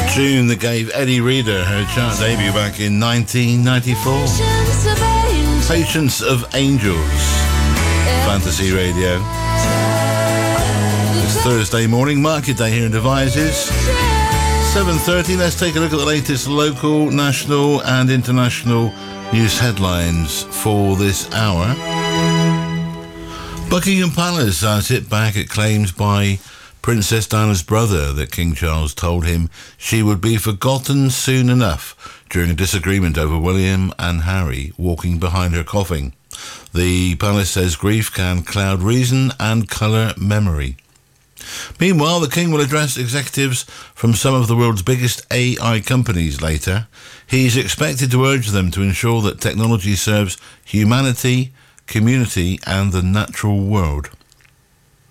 Tune that gave Eddie Reader her chart debut back in 1994. Patience of Angels, Fantasy Radio. It's Thursday morning, market day here in Devizes. 7:30, let's take a look at the latest local, national and international news headlines for this hour. Buckingham Palace has hit back at claims by Princess Diana's brother that King Charles told him she would be forgotten soon enough during a disagreement over William and Harry walking behind her coughing. The palace says grief can cloud reason and colour memory. Meanwhile, the King will address executives from some of the world's biggest AI companies later. He's expected to urge them to ensure that technology serves humanity, community and the natural world.